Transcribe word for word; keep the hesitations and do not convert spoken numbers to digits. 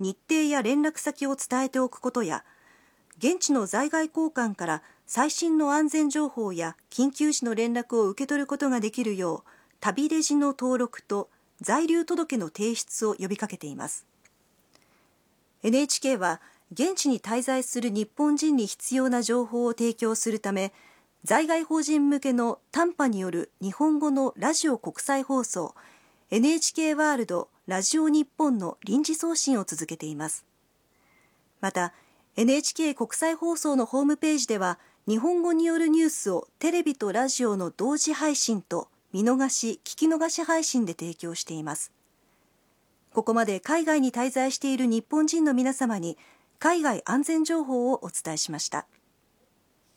日程や連絡先を伝えておくことや、現地の在外公館から最新の安全情報や緊急時の連絡を受け取ることができるよう、旅レジの登録と在留届の提出を呼びかけています。エヌエイチケー は現地に滞在する日本人に必要な情報を提供するため、在外邦人向けの短波による日本語のラジオ国際放送 エヌエイチケー ワールドラジオ日本の臨時送信を続けています。また エヌエイチケー 国際放送のホームページでは、日本語によるニュースをテレビとラジオの同時配信と見逃し・聞き逃し配信で提供しています。ここまで海外に滞在している日本人の皆様に海外安全情報をお伝えしました。